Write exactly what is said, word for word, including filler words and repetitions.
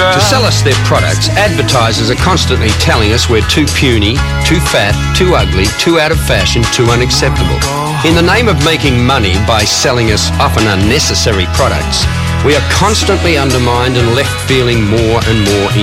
To sell us their products, advertisers are constantly telling us we're too puny, too fat, too ugly, too out of fashion, too unacceptable. In the name of making money by selling us often unnecessary products, we are constantly undermined and left feeling more and more